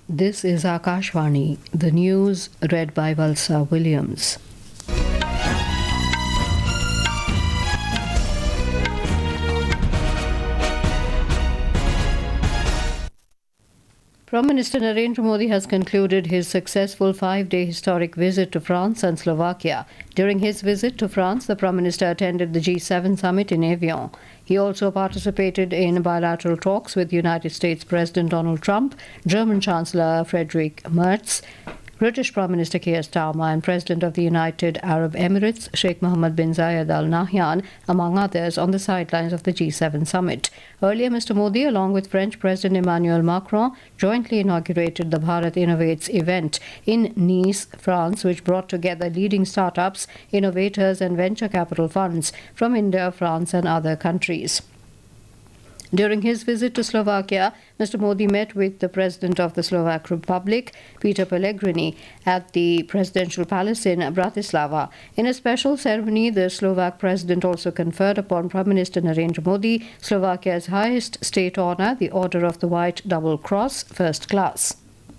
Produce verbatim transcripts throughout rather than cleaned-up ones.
This is Akashvani, the news read by Valsa Williams. Prime Minister Narendra Modi has concluded his successful five-day historic visit to France and Slovakia. During his visit to France, the Prime Minister attended the G seven summit in Evian. He also participated in bilateral talks with United States President Donald Trump, German Chancellor Friedrich Merz, British Prime Minister Keir Starmer and President of the United Arab Emirates Sheikh Mohammed bin Zayed Al Nahyan, among others, on the sidelines of the G seven summit. Earlier, Mister Modi, along with French President Emmanuel Macron, jointly inaugurated the Bharat Innovates event in Nice, France, which brought together leading startups, innovators and venture capital funds from India, France and other countries. During his visit to Slovakia, Mister Modi met with the President of the Slovak Republic, Peter Pellegrini, at the Presidential Palace in Bratislava. In a special ceremony, the Slovak President also conferred upon Prime Minister Narendra Modi Slovakia's highest state honour, the Order of the White Double Cross, First Class.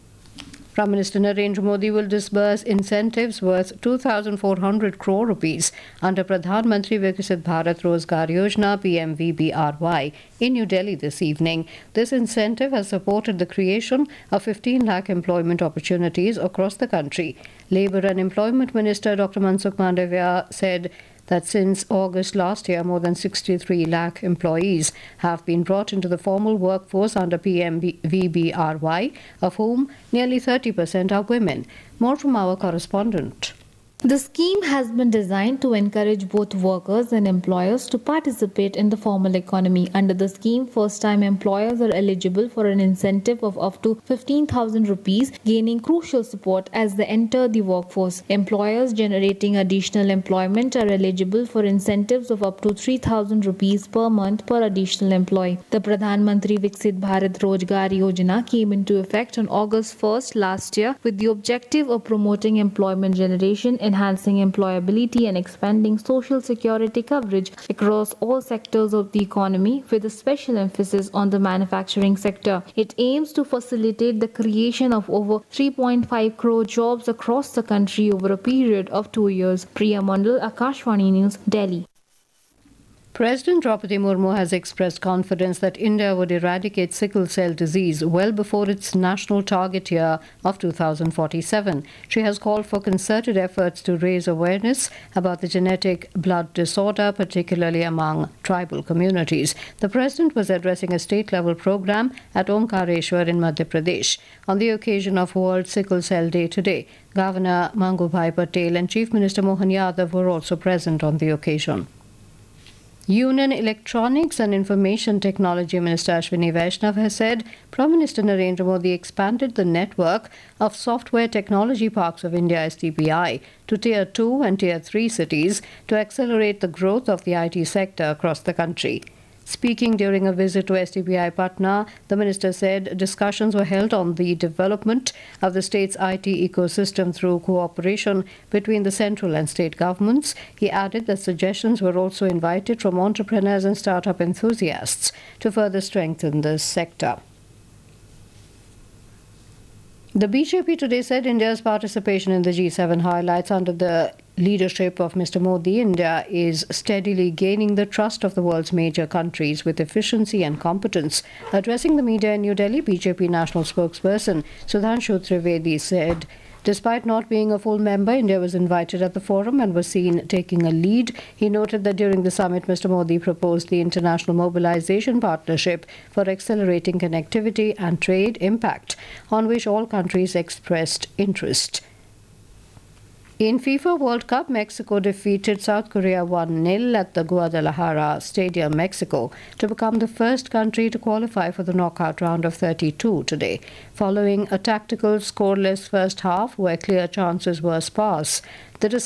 Prime Minister Narendra Modi will disburse incentives worth two thousand four hundred crore rupees under Pradhan Mantri Viksit Bharat Rozgar Yojana P M V B R Y in New Delhi this evening. This incentive has supported the creation of fifteen lakh employment opportunities across the country. Labour and Employment Minister Doctor Mansukh Mandavia said that since August last year, more than sixty-three lakh employees have been brought into the formal workforce under P M V B R Y, of whom nearly thirty percent are women. More from our correspondent. The scheme has been designed to encourage both workers and employers to participate in the formal economy. Under the scheme, first-time employers are eligible for an incentive of up to fifteen thousand rupees, gaining crucial support as they enter the workforce. Employers generating additional employment are eligible for incentives of up to three thousand rupees per month per additional employee. The Pradhan Mantri Viksit Bharat Rozgar Yojana came into effect on August first last year with the objective of promoting employment generation, enhancing employability and expanding social security coverage across all sectors of the economy, with a special emphasis on the manufacturing sector. It aims to facilitate the creation of over three point five crore jobs across the country over a period of two years. Priya Mandal, Akashvani News, Delhi. President Draupadi Murmu has expressed confidence that India would eradicate sickle cell disease well before its national target year of two thousand forty-seven. She has called for concerted efforts to raise awareness about the genetic blood disorder, particularly among tribal communities. The President was addressing a state-level program at Omkareshwar in Madhya Pradesh. On the occasion of World Sickle Cell Day today, Governor Mangubhai Patel and Chief Minister Mohan Yadav were also present on the occasion. Union Electronics and Information Technology Minister Ashwini Vaishnav has said Prime Minister Narendra Modi expanded the network of Software Technology Parks of India S T P I to Tier two and Tier three cities to accelerate the growth of the I T sector across the country. Speaking during a visit to S T P I Patna, the minister said discussions were held on the development of the state's I T ecosystem through cooperation between the central and state governments. He added that suggestions were also invited from entrepreneurs and startup enthusiasts to further strengthen this sector. The B J P today said India's participation in the G seven highlights under the leadership of Mister Modi, India is steadily gaining the trust of the world's major countries with efficiency and competence. Addressing the media in New Delhi, B J P national spokesperson Sudhanshu Trivedi said, despite not being a full member, India was invited at the forum and was seen taking a lead. He noted that during the summit, Mister Modi proposed the International Mobilization Partnership for Accelerating Connectivity and Trade Impact, on which all countries expressed interest. In FIFA World Cup, Mexico defeated South Korea one nil at the Guadalajara Stadium, Mexico, to become the first country to qualify for the knockout round of thirty-two today. Following a tactical scoreless first half where clear chances were sparse, the